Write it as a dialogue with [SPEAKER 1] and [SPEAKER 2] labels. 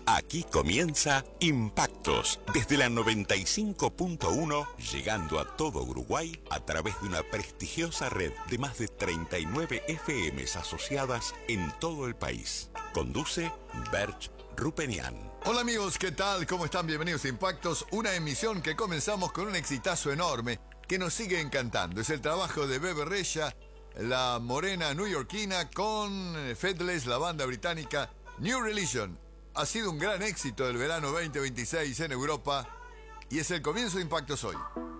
[SPEAKER 1] Aquí comienza Impactos, desde la 95.1, llegando a todo Uruguay a través de una prestigiosa red de más de 39 FMs asociadas en todo el país. Conduce Berch Rupenian.
[SPEAKER 2] Hola amigos, ¿qué tal? ¿Cómo están? Bienvenidos a Impactos, una emisión que comenzamos con un exitazo enorme que nos sigue encantando. Es el trabajo de Bebe Rexha, la morena newyorkina, con Faithless, la banda británica New Religion. Ha sido un gran éxito del verano 2026 en Europa y es el comienzo de Impactos hoy.